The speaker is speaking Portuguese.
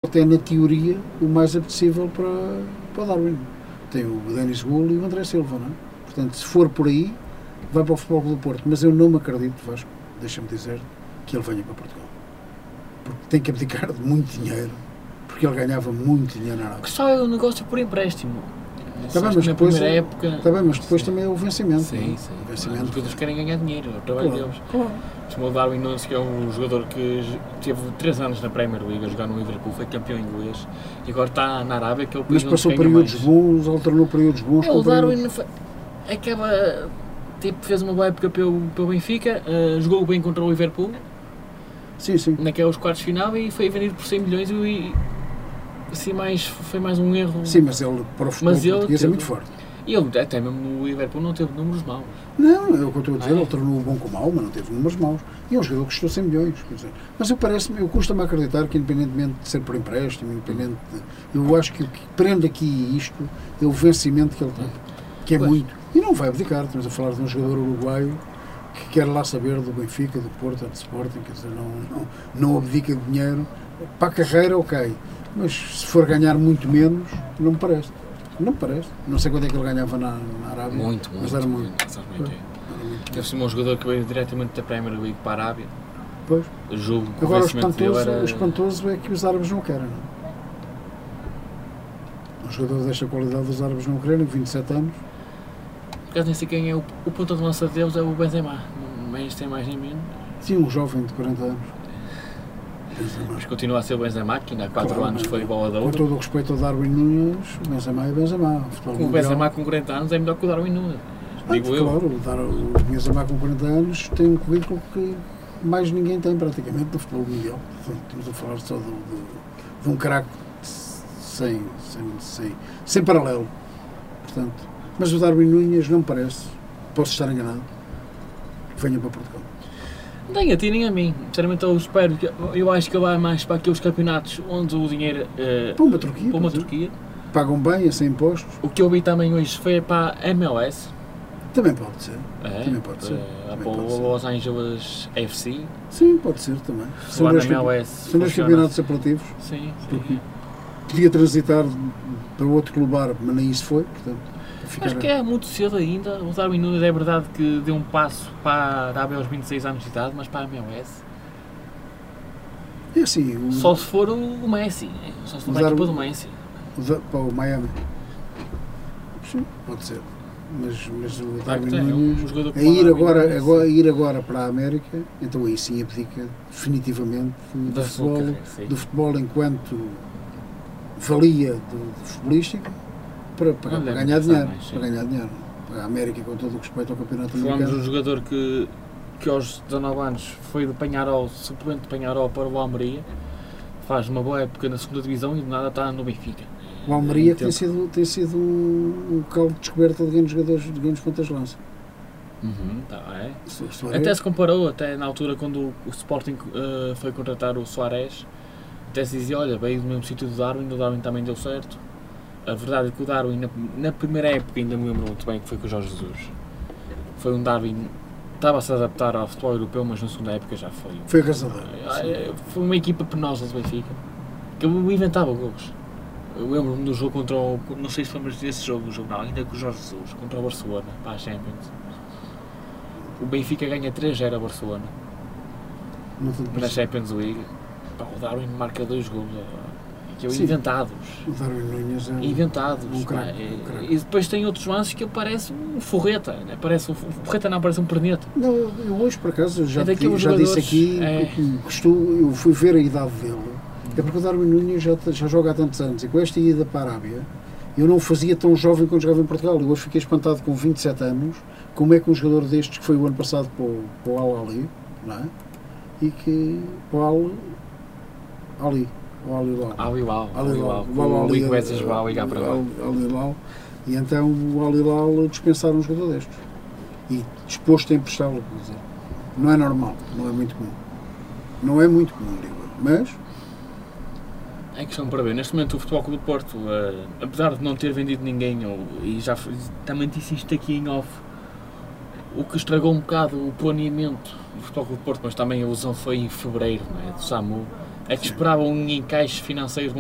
Porto é, na teoria, o mais apetecível para o Darwin. Tem o Denis Gulo e o André Silva, não é? Portanto, se for por aí, vai para o Futebol Clube do Porto. Mas eu não me acredito, Vasco, deixa-me dizer, que ele venha para Portugal. Porque tem que abdicar de muito dinheiro, porque ele ganhava muito dinheiro na Arábia. Que só é um negócio por empréstimo. Está bem, mas depois também é o vencimento. Sim. Os jogadores querem ganhar dinheiro, é o trabalho deles. Claro. O Darwin Núñez, que é um jogador que teve 3 anos na Premier League a jogar no Liverpool, foi campeão inglês e agora está na Arábia, que é o país onde ganha mais. Mas passou períodos bons, alternou períodos bons. O Darwin fez uma boa época pelo Benfica, jogou bem contra o Liverpool. Sim. Naqueles quartos de final e foi vendido por 100 milhões e assim foi mais um erro. Sim, mas ele para o futebol português é muito forte. E ele até mesmo no Liverpool não teve números maus. Não, é o que eu estou a dizer, ele tornou o bom com o mau, mas não teve números maus. E é um jogador que custou 100 milhões. Quer dizer. Mas eu custa-me acreditar que, independentemente de ser por empréstimo, eu acho que o que prende aqui isto é o vencimento que ele tem, que é muito. E não vai abdicar, estamos a falar de um jogador uruguaio que quer lá saber do Benfica, do Porto, do Sporting, quer dizer, não abdica de dinheiro. Para a carreira, ok. Mas se for ganhar muito menos, não me parece. Não me parece. Não sei quanto é que ele ganhava na Arábia. Mas era muito. Deve ser um jogador que veio diretamente da Premier League para a Arábia. Pois. Agora o espantoso é que os árabes não querem. Não? Um jogador desta qualidade os árabes não querem, 27 anos. Por acaso nem sei quem é o ponta de lança deles, é o Benzema. Mas tem mais nem menos. Sim, um jovem de 40 anos. Mas continua a ser o Benzema, que ainda há 4 anos foi bola de ouro. Com todo o respeito ao Darwin Núñez, o Benzema é Benzema. O Benzema com 40 anos é melhor que o Darwin Núñez. Digo eu. Claro, o Benzema com 40 anos tem um currículo que mais ninguém tem praticamente no futebol mundial. Estamos a falar só de um craque sem paralelo. Portanto, mas o Darwin Núñez não me parece, posso estar enganado, que venha para Portugal. Nem a ti nem a mim, sinceramente eu acho que ele vai mais para aqueles campeonatos onde o dinheiro para uma Turquia. Pagam bem, a 100 impostos. O que eu vi também hoje foi para a MLS. Também pode ser. Também pode ser. Para o Los Angeles FC. Sim, pode ser também. São dois campeonatos apelativos. Sim. Podia transitar para outro clube árabe, mas nem isso foi, portanto. Acho que é muito cedo ainda. O Darwin Núñez é verdade que deu um passo para a Arábia aos 26 anos de idade, mas para a MLS. É assim. Só se for o Messi. Só se for para a equipa do Messi. Para o Miami. Sim, pode ser. Mas o Darwin Núñez ir agora para a América, então aí sim abdica definitivamente do futebol enquanto valia do futebolístico. Para ganhar dinheiro, para a América, com todo o respeito ao campeonato americano. Falamos de um jogador que aos 19 anos foi de Peñarol, suplente de Peñarol para o Almeria, faz uma boa época na segunda divisão e de nada está no Benfica. O Almeria que tem sido um caldo de descoberta de grandes jogadores, de grandes pontas de lança. Até se comparou, até na altura quando o Sporting foi contratar o Suárez, até se dizia, olha, veio do mesmo sítio do Darwin, o Darwin também deu certo. A verdade é que o Darwin, na primeira época, ainda me lembro muito bem que foi com o Jorge Jesus. Foi um Darwin, estava-se a adaptar ao futebol europeu, mas na segunda época já foi. Foi caçador. Foi uma equipa penosa do Benfica, que eu inventava gols. Eu lembro-me do jogo contra o. Não sei se foi desse jogo, ainda com o Jorge Jesus, contra o Barcelona, para a Champions. O Benfica ganha 3-0 a Barcelona. Na Champions League. O Darwin marca 2 gols. Inventados. O Darwin Núñez é inventados. E depois tem outros lances que ele parece um forreta. Né? Parece um forreta, não, parece um perneta. Não, eu hoje por acaso já disse aqui que eu fui ver a idade dele. É porque o Darwin Núñez já joga há tantos anos e com esta ida para a Arábia eu não o fazia tão jovem quando jogava em Portugal. Eu hoje fiquei espantado com 27 anos como é que um jogador destes que foi o ano passado para o Al-Ali, não é? E que o Al-Ali e então o Al-Hilal dispensaram um jogador destes e disposto a emprestá-lo, não é normal, não é muito comum, digo eu, mas é questão para ver. Neste momento o Futebol Clube do Porto, apesar de não ter vendido ninguém, e já também disse isto aqui em off, o que estragou um bocado o planeamento do Futebol Clube do Porto, mas também a ilusão foi em fevereiro, não é? Do SAMU, é que esperavam um encaixe financeiro